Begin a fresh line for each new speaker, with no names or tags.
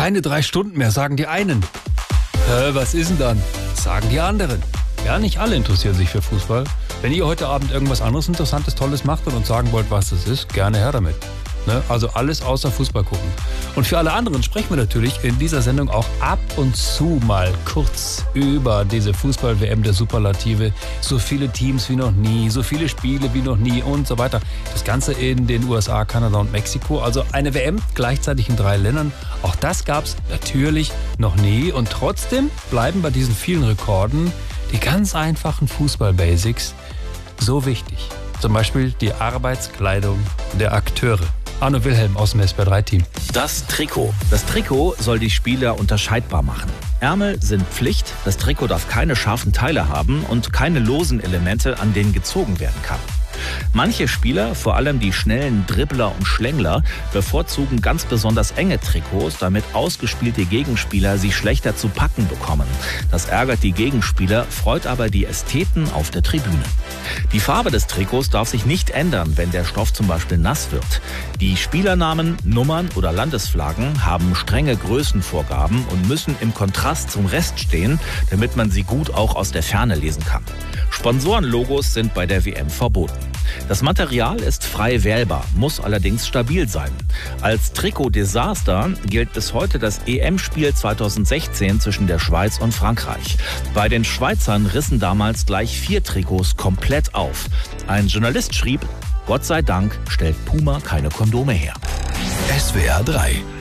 Keine 3 Stunden mehr, sagen die einen. Was ist denn dann? Sagen die anderen. Ja, nicht alle interessieren sich für Fußball. Wenn ihr heute Abend irgendwas anderes Interessantes, Tolles macht und uns sagen wollt, was das ist, gerne her damit. Ne? Also alles außer Fußball gucken. Und für alle anderen sprechen wir natürlich in dieser Sendung auch ab und zu mal kurz über diese Fußball-WM der Superlative. So viele Teams wie noch nie, so viele Spiele wie noch nie und so weiter. Das Ganze in den USA, Kanada und Mexiko. Also eine WM gleichzeitig in 3 Ländern. Auch das gab es natürlich noch nie. Und trotzdem bleiben bei diesen vielen Rekorden die ganz einfachen Fußball-Basics so wichtig. Zum Beispiel die Arbeitskleidung der Akteure. Arno Wilhelm aus dem SWR3-Team.
Das Trikot. Das Trikot soll die Spieler unterscheidbar machen. Ärmel sind Pflicht, das Trikot darf keine scharfen Teile haben und keine losen Elemente, an denen gezogen werden kann. Manche Spieler, vor allem die schnellen Dribbler und Schlängler, bevorzugen ganz besonders enge Trikots, damit ausgespielte Gegenspieler sie schlechter zu packen bekommen. Das ärgert die Gegenspieler, freut aber die Ästheten auf der Tribüne. Die Farbe des Trikots darf sich nicht ändern, wenn der Stoff zum Beispiel nass wird. Die Spielernamen, Nummern oder Landesflaggen haben strenge Größenvorgaben und müssen im Kontrast zum Rest stehen, damit man sie gut auch aus der Ferne lesen kann. Sponsorenlogos sind bei der WM verboten. Das Material ist frei wählbar, muss allerdings stabil sein. Als Trikot-Desaster gilt bis heute das EM-Spiel 2016 zwischen der Schweiz und Frankreich. Bei den Schweizern rissen damals gleich 4 Trikots komplett auf. Ein Journalist schrieb, Gott sei Dank stellt Puma keine Kondome her.
SWR 3